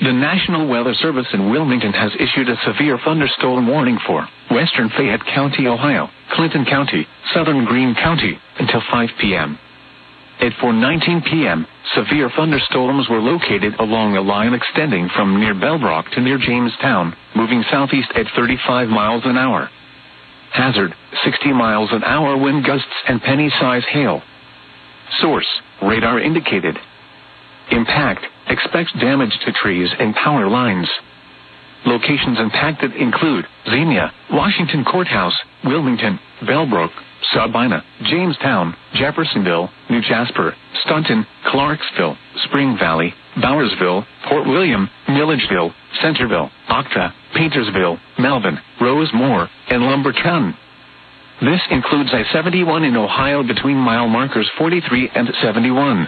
The National Weather Service in Wilmington has issued a severe thunderstorm warning for western Fayette County, Ohio, Clinton County, southern Greene County, until 5 p.m. At 4:19 p.m., severe thunderstorms were located along a line extending from near Bellbrook to near Jamestown, moving southeast at 35 miles an hour. Hazard, 60 miles an hour wind gusts and penny-size hail. Source, radar indicated. Impact, expects damage to trees and power lines. Locations impacted include Xenia, Washington Courthouse, Wilmington, Bellbrook, Sabina, Jamestown, Jeffersonville, New Jasper, Staunton, Clarksville, Spring Valley, Bowersville, Port William, Milledgeville, Centerville, Octa, Paintersville, Melvin, Rosemore, and Lumberton. This includes I-71 in Ohio between mile markers 43 and 71.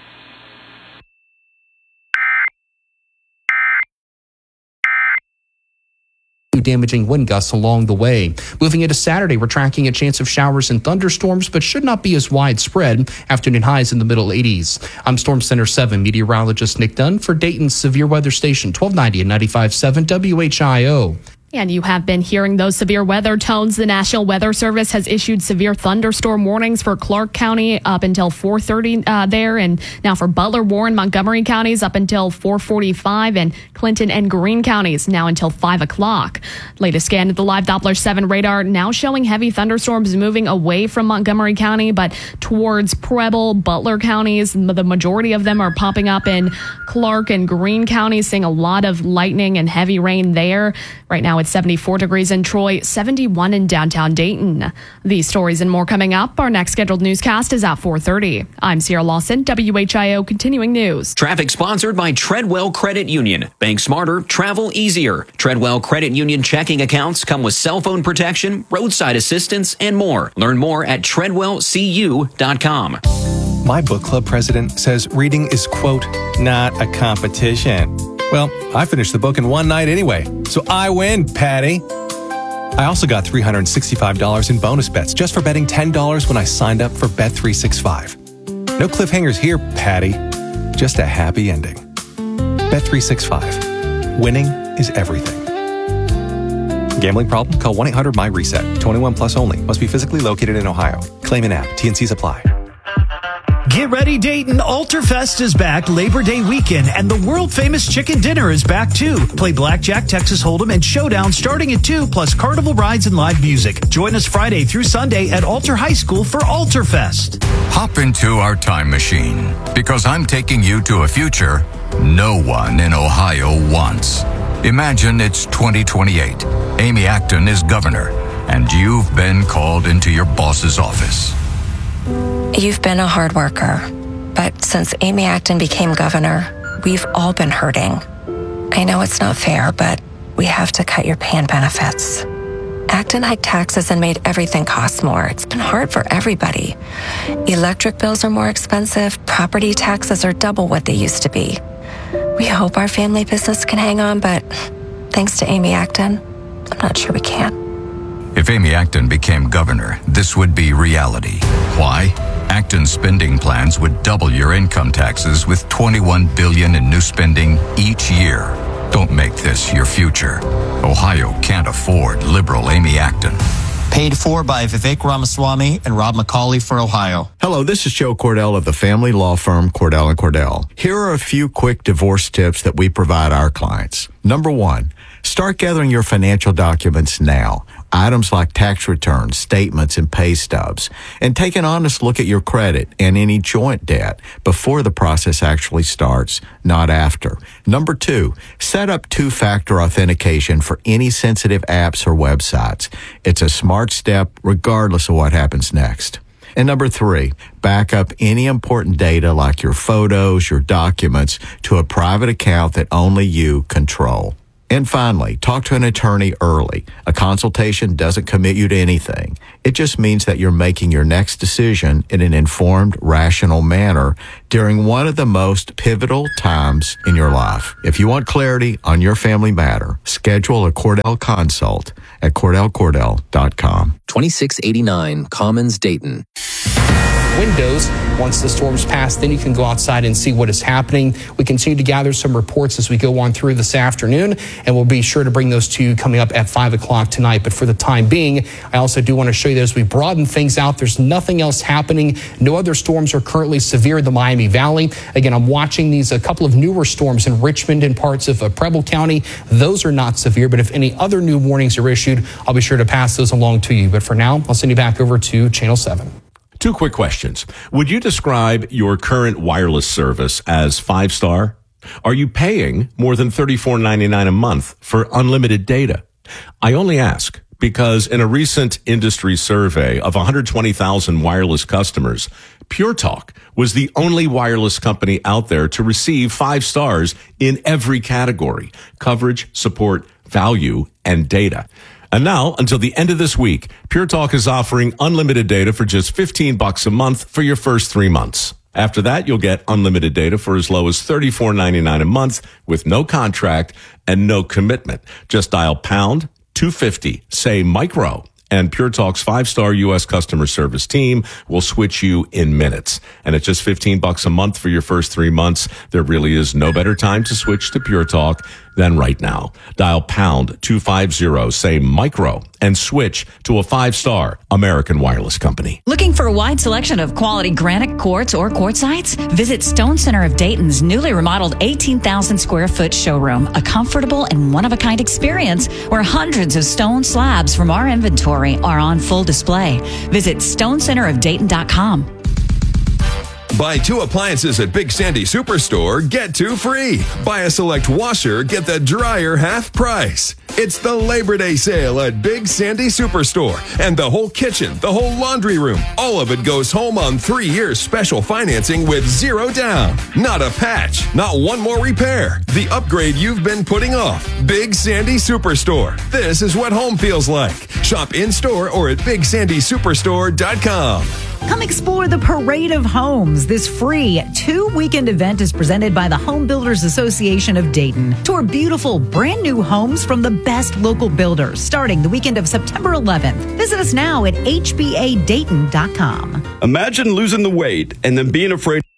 Damaging wind gusts along the way. Moving into Saturday, we're tracking a chance of showers and thunderstorms, but should not be as widespread. Afternoon highs in the middle 80s. I'm Storm Center 7 meteorologist Nick Dunn for Dayton's Severe Weather Station 1290 and 95.7 WHIO. And you have been hearing those severe weather tones. The National Weather Service has issued severe thunderstorm warnings for Clark County up until 4:30 there, and now for Butler, Warren, Montgomery counties up until 4:45, and Clinton and Greene counties now until 5 o'clock. Latest scan of the live Doppler 7 radar now showing heavy thunderstorms moving away from Montgomery County, but towards Preble, Butler counties. The majority of them are popping up in Clark and Greene counties, seeing a lot of lightning and heavy rain there. Right now, it's 74 degrees in Troy, 71 in downtown Dayton. These stories and more coming up. Our next scheduled newscast is at 4:30. I'm Sierra Lawson, WHIO Continuing News. Traffic sponsored by Treadwell Credit Union. Bank smarter, travel easier. Treadwell Credit Union checking accounts come with cell phone protection, roadside assistance, and more. Learn more at treadwellcu.com. My book club president says reading is, quote, not a competition. Well, I finished the book in one night anyway, so I win, Patty. I also got $365 in bonus bets just for betting $10 when I signed up for Bet365. No cliffhangers here, Patty. Just a happy ending. Bet365. Winning is everything. Gambling problem? Call 1-800-MY-RESET. 21 plus only. Must be physically located in Ohio. Claim an app. T&Cs apply. Get ready, Dayton. Alterfest is back Labor Day weekend, and the world-famous chicken dinner is back, too. Play Blackjack, Texas Hold'em, and Showdown starting at 2, plus carnival rides and live music. Join us Friday through Sunday at Alter High School for Alterfest. Hop into our time machine, because I'm taking you to a future no one in Ohio wants. Imagine it's 2028. Amy Acton is governor, and you've been called into your boss's office. You've been a hard worker, but since Amy Acton became governor, we've all been hurting. I know it's not fair, but we have to cut your pay and benefits. Acton hiked taxes and made everything cost more. It's been hard for everybody. Electric bills are more expensive. Property taxes are double what they used to be. We hope our family business can hang on, but thanks to Amy Acton, I'm not sure we can. If Amy Acton became governor, this would be reality. Why? Acton's spending plans would double your income taxes with $21 billion in new spending each year. Don't make this your future. Ohio can't afford liberal Amy Acton. Paid for by Vivek Ramaswamy and Rob McCauley for Ohio. Hello, this is Joe Cordell of the family law firm Cordell & Cordell. Here are a few quick divorce tips that we provide our clients. Number 1, start gathering your financial documents now. Items like tax returns, statements, and pay stubs. And take an honest look at your credit and any joint debt before the process actually starts, not after. Number 2, set up two-factor authentication for any sensitive apps or websites. It's a smart step regardless of what happens next. And number 3, back up any important data like your photos, your documents to a private account that only you control. And finally, talk to an attorney early. A consultation doesn't commit you to anything. It just means that you're making your next decision in an informed, rational manner during one of the most pivotal times in your life. If you want clarity on your family matter, schedule a Cordell consult at CordellCordell.com. 2689 Commons, Dayton. windows. Once the storms pass, then you can go outside and see what is happening. We continue to gather some reports as we go on through this afternoon, and we'll be sure to bring those to you coming up at 5 o'clock tonight. But for the time being, I also do want to show you that as we broaden things out, there's nothing else happening. No other storms are currently severe in the Miami Valley. Again, I'm watching a couple of newer storms in Richmond and parts of Preble County. Those are not severe, but if any other new warnings are issued, I'll be sure to pass those along to you. But for now, I'll send you back over to Channel 7. 2 quick questions. Would you describe your current wireless service as 5-star? Are you paying more than $34.99 a month for unlimited data? I only ask because in a recent industry survey of 120,000 wireless customers, Pure Talk was the only wireless company out there to receive 5 stars in every category: coverage, support, value, and data. And now, until the end of this week, Pure Talk is offering unlimited data for just $15 a month for your first 3 months. After that, you'll get unlimited data for as low as $34.99 a month with no contract and no commitment. Just dial pound 250, say micro, and Pure Talk's 5-star U.S. customer service team will switch you in minutes. And at just $15 a month for your first 3 months, there really is no better time to switch to Pure Talk than right now. Dial pound 250, say micro, and switch to a 5-star American wireless company. Looking for a wide selection of quality granite, quartz, or quartzites? Visit Stone Center of Dayton's newly remodeled 18,000 square foot showroom, a comfortable and one-of-a-kind experience where hundreds of stone slabs from our inventory are on full display. Visit stonecenterofdayton.com. Buy 2 appliances at Big Sandy Superstore, get 2 free. Buy a select washer, get the dryer half price. It's the Labor Day sale at Big Sandy Superstore. And the whole kitchen, the whole laundry room, all of it goes home on 3 years special financing with 0 down. Not a patch, not one more repair. The upgrade you've been putting off. Big Sandy Superstore. This is what home feels like. Shop in-store or at BigSandySuperstore.com. Come explore the Parade of Homes. This free 2-weekend event is presented by the Home Builders Association of Dayton. Tour beautiful, brand new homes from the best local builders starting the weekend of September 11th. Visit us now at HBADayton.com. Imagine losing the weight and then being afraid